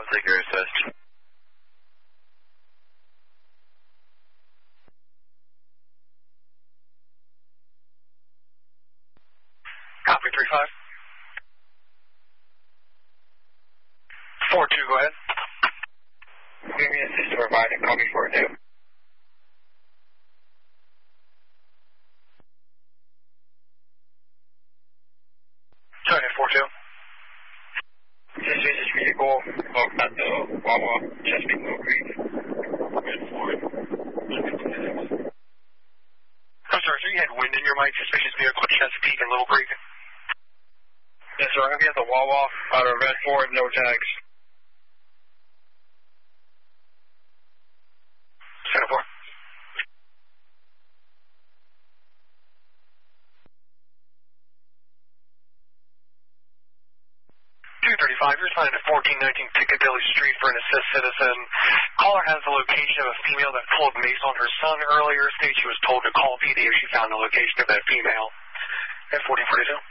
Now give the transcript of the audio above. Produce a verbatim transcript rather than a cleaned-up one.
take your assist. Copy, three five. four two, go ahead. Give me assist to provide and copy four two. Go ahead, four two. This is this vehicle located at the Wawa, Chesapeake Mill Creek. Red Ford. I'm sorry, so you had wind in your mic, suspicious vehicle at Chesapeake and Little Creek? Yes, sir. I'm going to be at the Wawa out of Red Ford, no tags. Center four. two thirty-five, you're assigned to fourteen nineteen Piccadilly Street for an assist citizen. Caller has the location of a female that pulled mace on her son earlier. States she was told to call P D if she found the location of that female. At fourteen forty-two.